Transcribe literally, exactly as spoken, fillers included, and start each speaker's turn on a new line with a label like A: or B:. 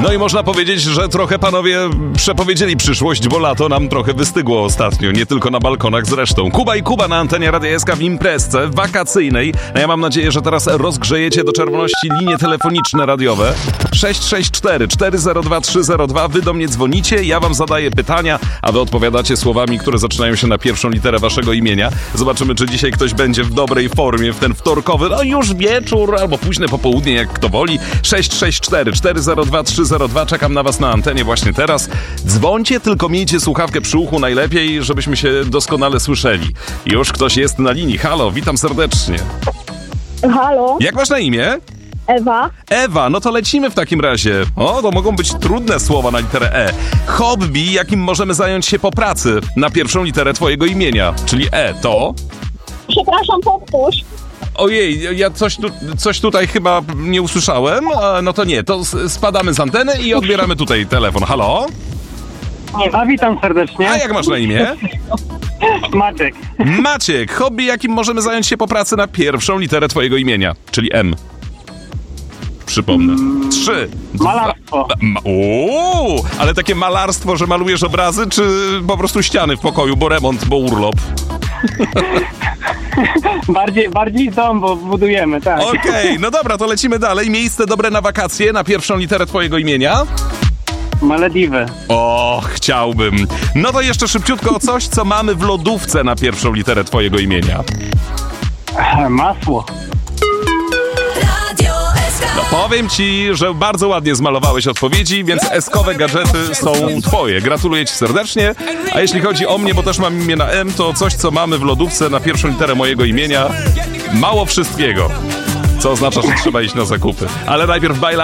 A: No i można powiedzieć, że trochę panowie przepowiedzieli przyszłość, bo lato nam trochę wystygło ostatnio, nie tylko na balkonach zresztą. Kuba i Kuba na antenie Radia S K w imprezce wakacyjnej. No ja mam nadzieję, że teraz rozgrzejecie do czerwoności linie telefoniczne radiowe. sześć sześć cztery cztery zero dwa trzy zero dwa. Wy do mnie dzwonicie, ja wam zadaję pytania, a wy odpowiadacie słowami, które zaczynają się na pierwszą literę waszego imienia. Zobaczymy, czy dzisiaj ktoś będzie w dobrej formie w ten wtorkowy, no już wieczór, albo późne popołudnie, jak kto woli. sześć sześć cztery cztery zero dwa trzy zero dwa. Czekam na was na antenie właśnie teraz. Dzwońcie, tylko miejcie słuchawkę przy uchu najlepiej, żebyśmy się doskonale słyszeli. Już ktoś jest na linii. Halo, witam serdecznie.
B: Halo,
A: Jak masz na imię?
B: Ewa.
A: Ewa, no to lecimy w takim razie. O, to mogą być trudne słowa na literę E. Hobby, jakim możemy zająć się po pracy, na pierwszą literę twojego imienia, czyli E, to...
B: Przepraszam, powtórz.
A: Ojej, ja coś, tu, coś tutaj chyba nie usłyszałem. A, no to nie, to s- spadamy z anteny i odbieramy tutaj telefon. Halo?
C: A witam serdecznie.
A: A jak masz na imię?
C: Maciek.
A: Maciek, hobby, jakim możemy zająć się po pracy na pierwszą literę twojego imienia, czyli M. Przypomnę. Trzy.
C: Malarstwo.
A: Dwa, ma, uuu, ale takie malarstwo, że malujesz obrazy, czy po prostu ściany w pokoju, bo remont, bo urlop?
C: bardziej, bardziej dom, bo budujemy, tak.
A: Okej, okay, no dobra, to lecimy dalej. Miejsce dobre na wakacje, na pierwszą literę twojego imienia?
C: Malediwy.
A: O, chciałbym. No to jeszcze szybciutko o coś, co mamy w lodówce na pierwszą literę twojego imienia.
C: Masło.
A: No powiem ci, że bardzo ładnie zmalowałeś odpowiedzi, więc eskowe gadżety są twoje. Gratuluję ci serdecznie. A jeśli chodzi o mnie, bo też mam imię na M, to coś, co mamy w lodówce na pierwszą literę mojego imienia, mało wszystkiego. Co oznacza, że trzeba iść na zakupy. Ale najpierw bajla.